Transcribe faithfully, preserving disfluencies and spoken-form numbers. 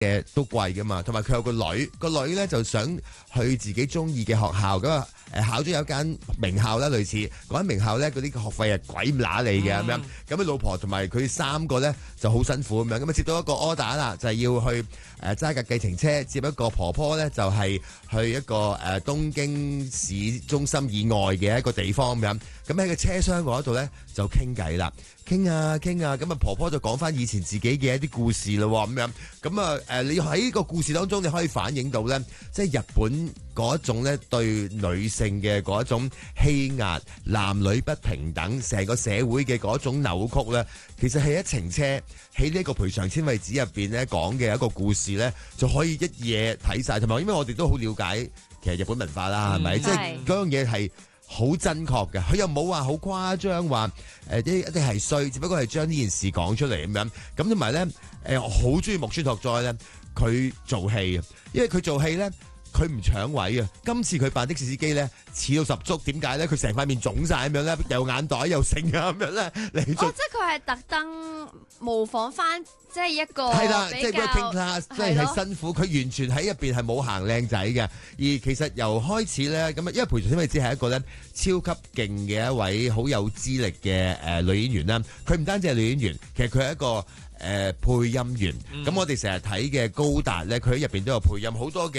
嘅都貴噶嘛，同埋佢有個女，個女咧就想去自己中意嘅學校咁啊，誒考咗有一間名校啦，類似嗰間名校咧，嗰啲學費係鬼唔乸你嘅咁樣，咁佢老婆同埋佢三個咧就好辛苦咁樣，咁啊接到一個 order 啦，就係要去誒揸架計程車接一個婆婆咧，就係去一個誒東京市中心以外嘅一個地方咁樣，咁喺個車廂嗰度咧就傾偈啦。傾啊傾啊，咁啊婆婆就講翻以前自己嘅一啲故事咯，咁樣咁啊誒，你喺個故事當中，你可以反映到咧，即係日本嗰一種咧對女性嘅嗰一種欺壓、男女不平等，成個社會嘅嗰種扭曲咧，其實係一程車喺呢個賠償千惠子入邊咧講嘅一個故事咧，就可以一夜睇晒，同埋因為我哋都好了解其實日本文化啦，係咪？即係嗰樣嘢係好真確嘅，佢又冇話好誇張，話誒啲一啲係衰，只不過係將呢件事講出嚟咁樣。咁同埋咧，誒我好中意木村拓哉咧，佢做戲啊，因為佢做戲咧，佢唔搶位啊。今次佢扮的士司機咧，似到十足。點解咧？佢成塊面腫晒咁樣咧，又眼袋又剩啊咁樣咧。你做哦，即係佢係特登模仿翻，即係一個係啦，即係比較 working class，即係係辛苦。佢完全喺入邊係冇行靚仔嘅。而其實由開始咧，咁啊，因為賠償千惠子係一個咧超級勁嘅一位好有資歷嘅誒女演員啦。佢唔單止係女演員，其實佢係一個誒、呃、配音員。咁、嗯、我哋成日睇嘅高達咧，佢喺入邊都有配音好多嘅。